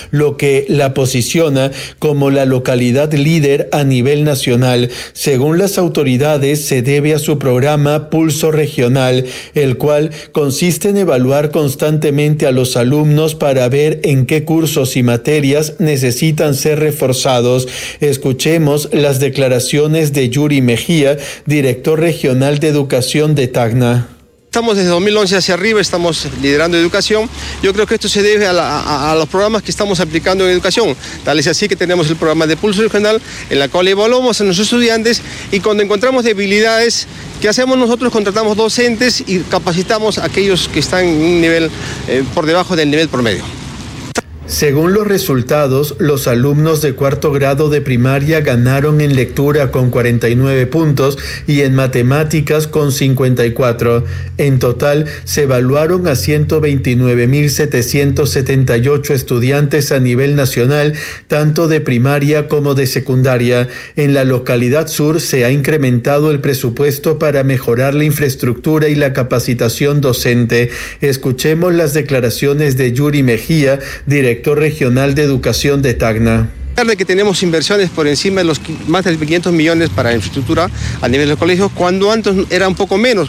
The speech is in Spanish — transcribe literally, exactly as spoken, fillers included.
lo que la posiciona como la localidad líder a nivel nacional. Según las autoridades, se debe a su programa Pulso Regional, el cual consiste en evaluar constantemente a los alumnos para ver en qué cursos y materias necesitan ser reforzados. Escuchemos las declaraciones de Yuri Mejía, director regional de educación de Tacna. Estamos desde dos mil once hacia arriba, estamos liderando educación. Yo creo que esto se debe a, la, a, a los programas que estamos aplicando en educación. Tal es así que tenemos el programa de Pulso Regional, en la cual evaluamos a nuestros estudiantes y cuando encontramos debilidades, ¿qué hacemos nosotros? Contratamos docentes y capacitamos a aquellos que están en un nivel eh, por debajo del nivel promedio. Según los resultados, los alumnos de cuarto grado de primaria ganaron en lectura con cuarenta y nueve puntos y en matemáticas con cincuenta y cuatro. En total, se evaluaron a ciento veintinueve mil setecientos setenta y ocho estudiantes a nivel nacional, tanto de primaria como de secundaria. En la localidad sur se ha incrementado el presupuesto para mejorar la infraestructura y la capacitación docente. Escuchemos las declaraciones de Yuri Mejía, director regional de educación de Tacna. De que tenemos inversiones por encima de los más de quinientos millones para infraestructura a nivel de los colegios, cuando antes era un poco menos.